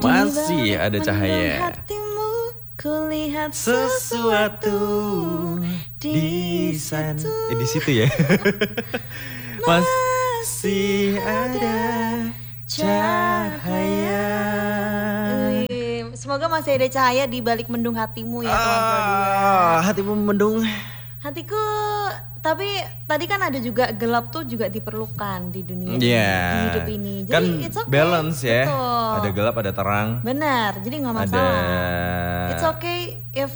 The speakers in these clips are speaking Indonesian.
Masih ada cahaya. Hatimu, kulihat Sesuatu di sana. Di situ ya. Masih ada cahaya. Semoga masih ada cahaya di balik mendung hatimu ya teman Pro 2. Hatimu mendung. Hatiku, tapi tadi kan ada juga gelap tuh juga diperlukan di dunia ini, Iya. di hidup ini. Jadi Kan it's okay. balance ya. Betul. Ada gelap, ada terang. Benar, jadi nggak masalah. It's okay if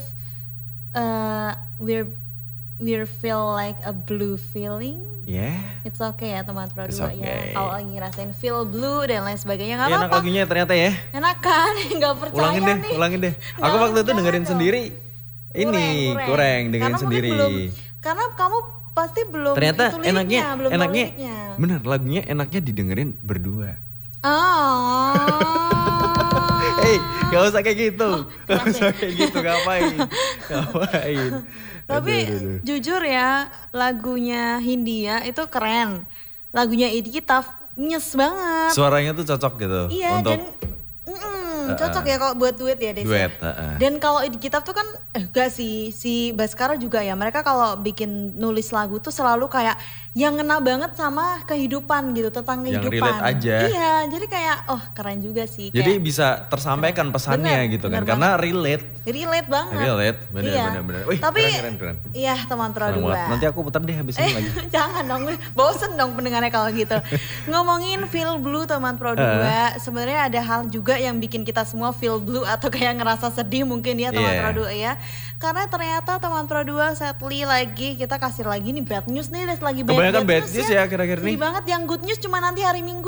we're feel like a blue feeling. Ya. It's okay ya teman Pro 2 It's ya. okay. Kalau lagi ngerasain feel blue dan lain sebagainya nggak Ya, enak apa-apa. lagunya ternyata ya. Enak kan? Nggak percaya nih. Ulangin deh. Nggak, Aku waktu itu jangan dengerin dong. sendiri. Ini kurang dengerin Karena sendiri. Karena kamu pasti belum Ternyata itu liriknya, belum tahu enaknya liriknya. bener, lagunya enaknya didengerin berdua. Oh. Hey, gak usah kayak gitu. Gak keras usah kayak gitu, ngapain? Tapi Aduh. jujur ya, lagunya Hindia itu keren. Lagunya Idikitaf nyes banget. Suaranya tuh cocok gitu Iya, untuk dan cocok ya kalau buat duet ya Des. duet. Dan kalau Idikitaf tuh kan enggak sih, si Baskara juga ya. Mereka kalau bikin nulis lagu tuh selalu kayak yang ngena banget sama kehidupan gitu, tentang Yang kehidupan. relate aja. Iya, jadi kayak keren juga sih. Jadi Kayak bisa tersampaikan pesannya Bener, gitu kan, bener karena relate. relate banget. Relate, bener, Iya. bener. Wih, Tapi keren. iya teman Pro Senang 2. banget. Nanti aku putar deh habis ini lagi. Jangan dong, bosen dong pendengarnya kalau gitu. Ngomongin feel blue teman Pro 2, sebenarnya ada hal juga yang bikin kita semua feel blue atau kayak ngerasa sedih mungkin ya teman Iya. Pro 2 ya. Karena ternyata teman Pro 2 sadly lagi kita kasih lagi nih bad news nih, lagi Kebanyakan bad news ya akhir-akhir Sedih nih. banget, yang good news cuma nanti hari Minggu.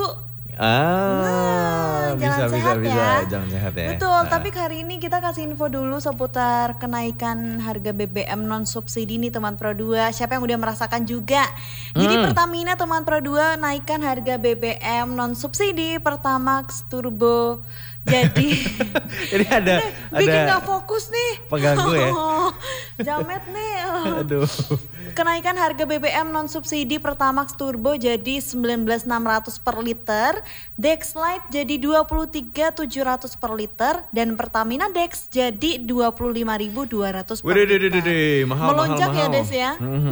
Bisa. Jalan sehat ya. Jangan sehat ya. Betul, tapi hari ini kita kasih info dulu seputar kenaikan harga BBM non subsidi nih teman Pro 2. Siapa yang udah merasakan juga? Jadi Pertamina teman Pro 2 naikkan harga BBM non subsidi Pertamax Turbo. Jadi Ini ada bikin gak fokus nih. pengganggu ya. Jamet nih. Aduh. Kenaikan harga BBM non subsidi Pertamax Turbo jadi 19.600 per liter, Dex Lite jadi 23.700 per liter, dan Pertamina Dex jadi 25.200 per liter. Mahal. Melonjak ya Des ya.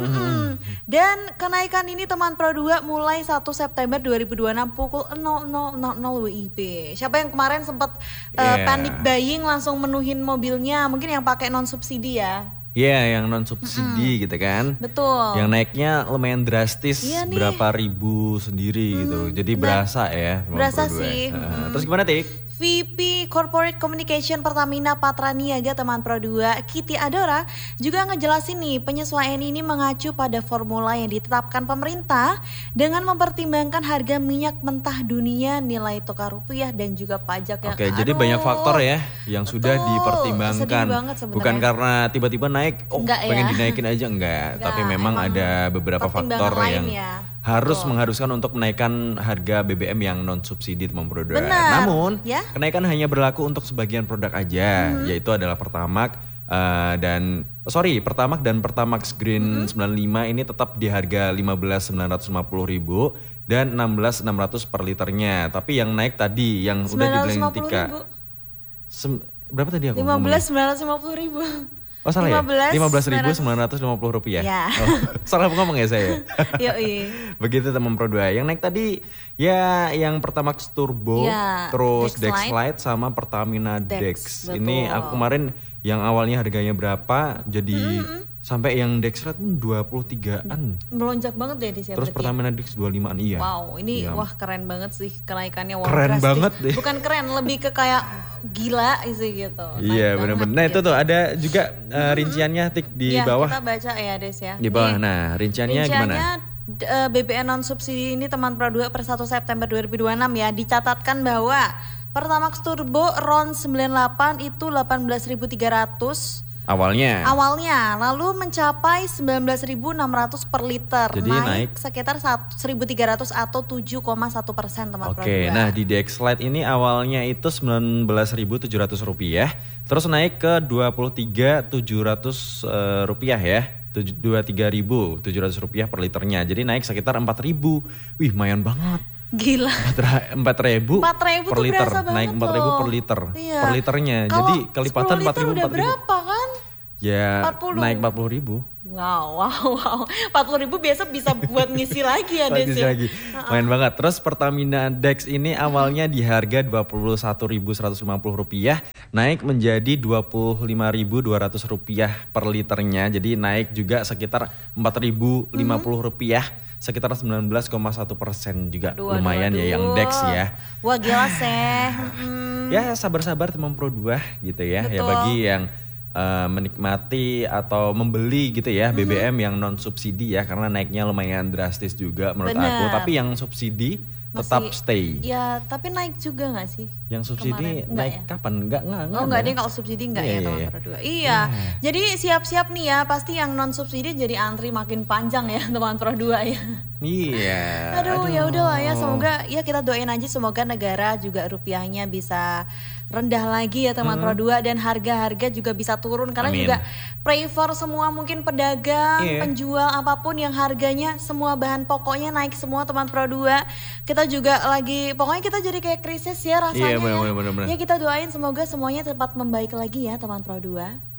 Dan kenaikan ini teman Pro 2 mulai 1 September 2026 pukul 00.00 WIB. Siapa yang kemarin sempat panic buying langsung menuhin mobilnya, mungkin yang pakai non subsidi ya. Iya, yang non subsidi gitu kan. Betul. Yang naiknya lumayan drastis, Iya nih. berapa ribu sendiri gitu. Jadi berasa ya. Teman Berasa Pro 2. sih. Terus gimana Tik? VP Corporate Communication Pertamina Patra Niaga teman Pro 2, Kitty Adora juga ngejelasin nih, penyesuaian ini mengacu pada formula yang ditetapkan pemerintah dengan mempertimbangkan harga minyak mentah dunia, nilai tukar rupiah, dan juga pajak yang Oke, jadi banyak faktor ya yang sudah Betul. dipertimbangkan. Sedih banget sebenarnya. Bukan karena tiba-tiba naik, Enggak ya. pengen dinaikin aja enggak. Tapi memang emang ada beberapa pertimbangan faktor lain yang ya. harus mengharuskan untuk menaikkan harga BBM yang non subsidi teman Pro 2. Benar, Namun ya. kenaikan hanya berlaku untuk sebagian produk aja, yaitu adalah Pertamax Pertamax dan Pertamax Green 95 ini tetap di harga 15.950.000 dan 16.600 per liternya. Tapi yang naik tadi yang udah dibilang Tika. Berapa tadi aku ngomongnya? 15.950.000. Oh salah ya? 15.950 rupiah. Ya. Salah ngomong ya saya. Yoi. Begitu teman Pro 2. Yang naik tadi ya yang Pertamax Turbo, Ya, terus Dex Dex Lite. Lite sama Pertamina Dex. betul. Ini aku kemarin yang awalnya harganya berapa jadi sampai yang Dex Lite pun 23-an. Melonjak banget ya di siapa Terus Pertamina Dex 25-an iya. Wow, ini Iya. wah keren banget sih kenaikannya. Wow, Keren drastis. banget deh. Bukan keren, lebih ke kayak gila sih gitu. Iya Naik benar-benar. banget Nah itu gitu. tuh ada juga rinciannya Tik di Iya, bawah. kita baca ya Des ya. Di bawah. Nih, Nah rinciannya gimana? BBM non subsidi ini teman Pro 2 per 1 September 2026 ya, dicatatkan bahwa Pertamax Turbo RON 98 itu 18.300 Awalnya. lalu mencapai 19.600 per liter, Jadi naik sekitar 1.300 atau 7,1% teman Pro 2. Oke, nah di Dex Lite ini awalnya itu 19.700 rupiah, terus naik ke 23.700 rupiah ya, 23.700 rupiah per liternya. Jadi naik sekitar 4.000. Wih, lumayan banget. Gila. 4.000 per liter, naik 4.000 per liter, iya. per liternya. Kalau jadi kelipatan 4.000 udah berapa kan? Ya 40. naik 40.000. Wow. 40.000 biasa bisa buat ngisi lagi ya Des ya. Lagi. Main banget. Terus Pertamina Dex ini awalnya di harga Rp21.150, naik menjadi Rp25.200 per liternya. Jadi naik juga sekitar Rp4.050, sekitar 19,1% juga. Lumayan ya yang Dex ya. Wah gila sih. Ya sabar-sabar teman Pro 2 gitu ya. Betul. Ya bagi yang menikmati atau membeli gitu ya BBM yang non subsidi ya, karena naiknya lumayan drastis juga menurut aku. Tapi yang subsidi tetap stay. Ya tapi naik juga gak sih? Yang subsidi naik ya? Kapan? Enggak. Enggak deh, kalau subsidi enggak ya teman Pro 2. Iya. Jadi siap-siap nih ya, pasti yang non subsidi jadi antri makin panjang ya teman Pro 2 ya. Iya. Aduh. Ya udahlah ya, semoga ya kita doain aja semoga negara juga rupiahnya bisa rendah lagi ya teman Pro 2 dan harga-harga juga bisa turun karena juga pray for semua mungkin pedagang, penjual apapun yang harganya semua bahan pokoknya naik semua teman Pro 2. Kita juga lagi pokoknya kita jadi kayak krisis ya rasanya. Iya benar. Ya kita doain semoga semuanya cepat membaik lagi ya teman Pro 2.